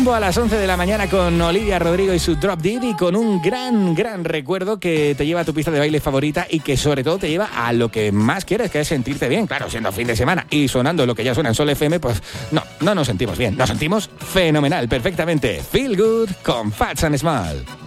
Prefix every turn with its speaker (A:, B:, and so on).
A: rumbo a las 11 de la mañana con Olivia Rodrigo y su Drop Dead, y con un gran recuerdo que te lleva a tu pista de baile favorita y que sobre todo te lleva a lo que más quieres, que es sentirte bien. Claro, siendo fin de semana y sonando lo que ya suena en Sol FM, pues no nos sentimos bien, nos sentimos fenomenal, perfectamente. Feel Good con Fats and Small.